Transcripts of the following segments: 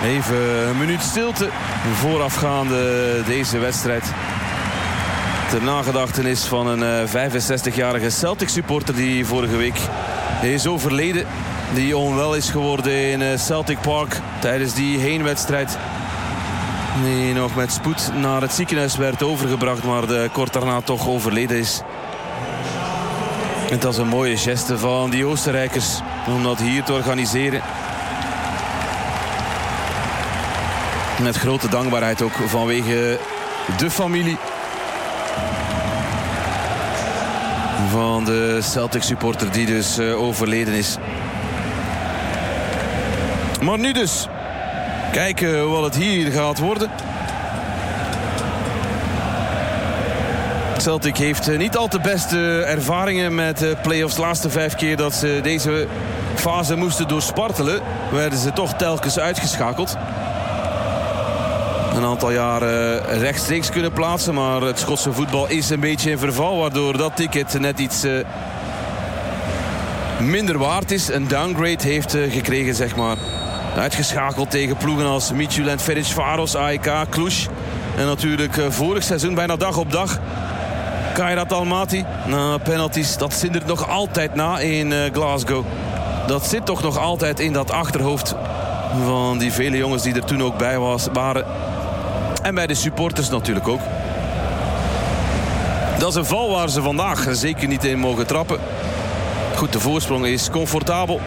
Even een minuut stilte voorafgaande deze wedstrijd. Ter nagedachtenis van een 65-jarige Celtic supporter die vorige week is overleden. Die onwel is geworden in Celtic Park tijdens die heenwedstrijd. Die nog met spoed naar het ziekenhuis werd overgebracht, maar kort daarna toch overleden is. Het was een mooie geste van die Oostenrijkers om dat hier te organiseren. Met grote dankbaarheid ook vanwege de familie van de Celtic supporter die dus overleden is. Maar nu dus. Kijken wat het hier gaat worden. Celtic heeft niet al te beste ervaringen met de play-offs. De laatste 5 keer dat ze deze fase moesten doorspartelen, werden ze toch telkens uitgeschakeld. Een aantal jaren rechtstreeks kunnen plaatsen, maar het Schotse voetbal is een beetje in verval, waardoor dat ticket net iets minder waard is. Een downgrade heeft gekregen, zeg maar. Uitgeschakeld tegen ploegen als Midtjylland, Ferencváros, AEK, Cluj. En natuurlijk vorig seizoen bijna dag op dag Kairat Almaty. Na penalties, dat zindert nog altijd na in Glasgow. Dat zit toch nog altijd in dat achterhoofd van die vele jongens die er toen ook bij waren. En bij de supporters natuurlijk ook. Dat is een val waar ze vandaag zeker niet in mogen trappen. Goed, de voorsprong is comfortabel.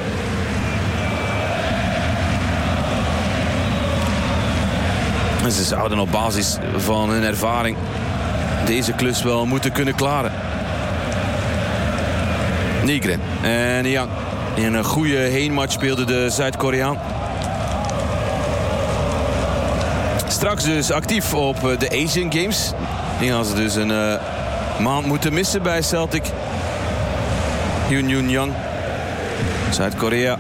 En ze zouden op basis van hun ervaring deze klus wel moeten kunnen klaren. Nygren en Yang. In een goede heenmatch speelde de Zuid-Koreaan. Straks dus actief op de Asian Games. Die gaan ze dus een maand moeten missen bij Celtic. Hyun Yang. Zuid-Korea.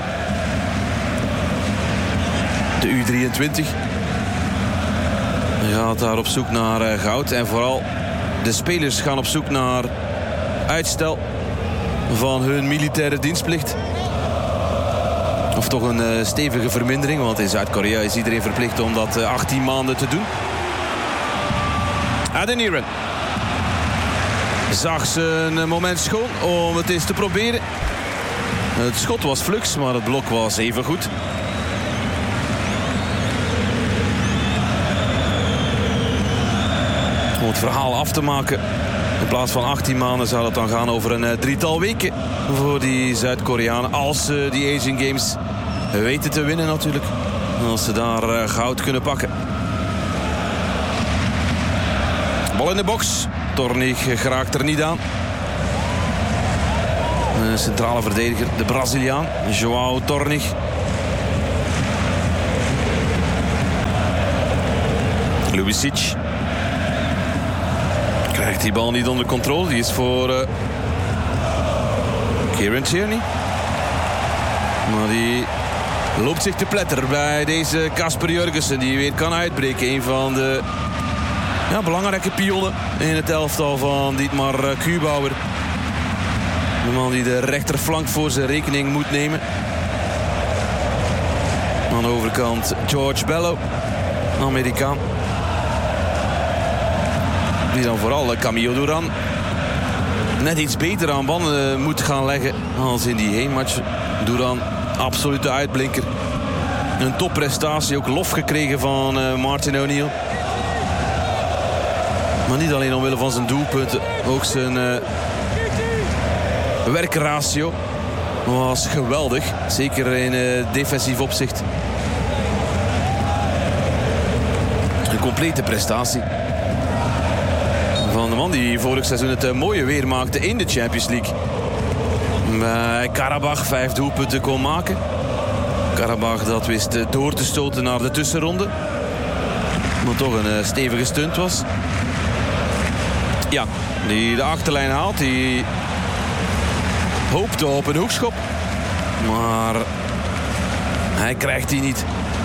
De U23. Gaat daar op zoek naar goud. En vooral de spelers gaan op zoek naar uitstel van hun militaire dienstplicht. Of toch een stevige vermindering. Want in Zuid-Korea is iedereen verplicht om dat 18 maanden te doen. Adeniran zag zijn moment schoon om het eens te proberen. Het schot was flux, maar het blok was even goed. Om het verhaal af te maken. In plaats van 18 maanden zou het dan gaan over een 3-tal weken voor die Zuid-Koreanen. Als ze die Asian Games weten te winnen natuurlijk. Als ze daar goud kunnen pakken. Bal in de box. Tornig geraakt er niet aan. Een centrale verdediger, de Braziliaan, João Tornig. Lubicic. Krijgt die bal niet onder controle. Die is voor Kieran Tierney. Maar die loopt zich te pletter bij deze Casper Jurgensen. Die weer kan uitbreken. Een van de belangrijke pionnen in het elftal van Dietmar Kubauer. De man die de rechterflank voor zijn rekening moet nemen. Aan de overkant George Bello, Amerikaan. Die dan vooral Camilo Duran net iets beter aan banden moet gaan leggen als in die heenmatch. Duran, absolute uitblinker. Een topprestatie, ook lof gekregen van Martin O'Neill. Maar niet alleen omwille van zijn doelpunten, ook zijn werkratio was geweldig. Zeker in defensief opzicht. Een complete prestatie van de man die vorig seizoen het mooie weer maakte in de Champions League. Bij Karabach 5 doelpunten kon maken. Karabach dat wist door te stoten naar de tussenronde. Maar toch een stevige stunt was. Ja, die de achterlijn haalt. Die hoopte op een hoekschop. Maar hij krijgt die niet.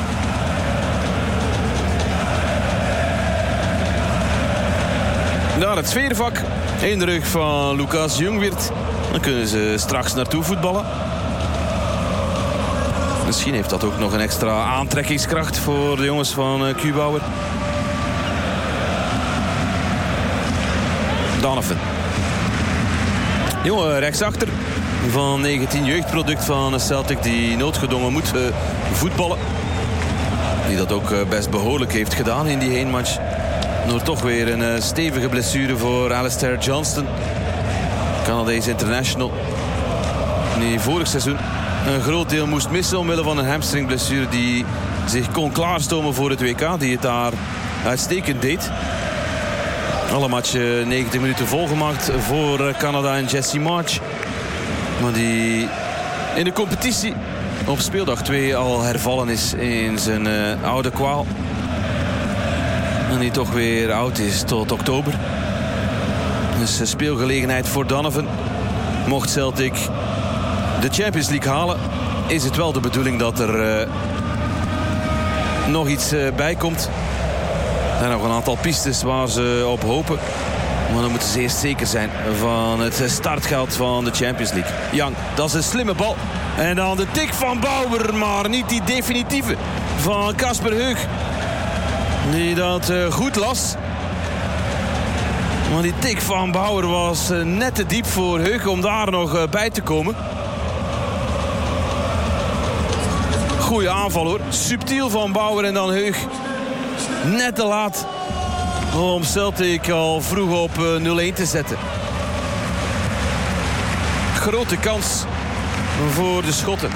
Daar het sfeervak in de rug van Lucas Ljungwirth. Dan kunnen ze straks naartoe voetballen. Misschien heeft dat ook nog een extra aantrekkingskracht voor de jongens van Kubauer. Donovan. Jongen rechtsachter van 19, jeugdproduct van Celtic, die noodgedwongen moet voetballen. Die dat ook best behoorlijk heeft gedaan in die heenmatch. Door toch weer een stevige blessure voor Alistair Johnston. Canadees international. Die vorig seizoen een groot deel moest missen omwille van een hamstringblessure die zich kon klaarstomen voor het WK. Die het daar uitstekend deed. Alle matchen 90 minuten volgemaakt voor Canada en Jesse March. Maar die in de competitie op speeldag 2 al hervallen is in zijn oude kwaal. En die toch weer oud is tot oktober. Dus speelgelegenheid voor Donovan. Mocht Celtic de Champions League halen, is het wel de bedoeling dat er nog iets bij komt. Er zijn nog een aantal pistes waar ze op hopen. Maar dan moeten ze eerst zeker zijn van het startgeld van de Champions League. Young, dat is een slimme bal. En dan de tik van Bauer, maar niet die definitieve van Casper Heug. Die dat goed las. Maar die tik van Bauer was net te diep voor Heug om daar nog bij te komen. Goeie aanval hoor. Subtiel van Bauer en dan Heug. Net te laat om Celtic al vroeg op 0-1 te zetten. Grote kans voor de Schotten.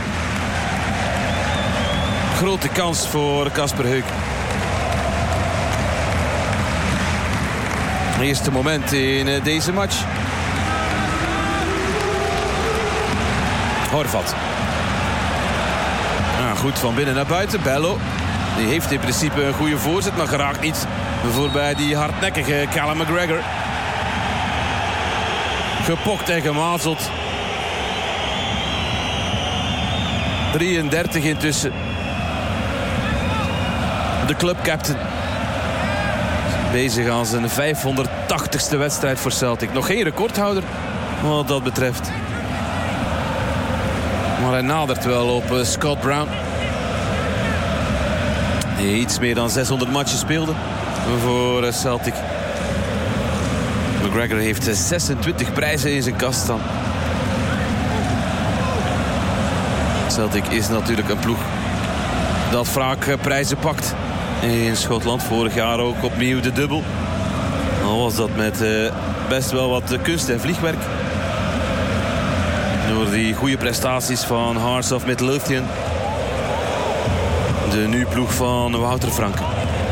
Grote kans voor Casper Heug. Eerste moment in deze match. Horvat. Nou, goed van binnen naar buiten. Bello. Die heeft in principe een goede voorzet, maar geraakt niet voorbij die hardnekkige Callum McGregor. Gepokt en gemazeld. 33 intussen. De clubcaptain. Bezig aan zijn 580ste wedstrijd voor Celtic. Nog geen recordhouder wat dat betreft. Maar hij nadert wel op Scott Brown. Die iets meer dan 600 matchen speelde voor Celtic. McGregor heeft 26 prijzen in zijn kast staan. Celtic is natuurlijk een ploeg dat vaak prijzen pakt. In Schotland vorig jaar ook opnieuw de dubbel. Al was dat met best wel wat kunst en vliegwerk. Door die goede prestaties van Hearts of Midlothian. De nu ploeg van Wouter Franke.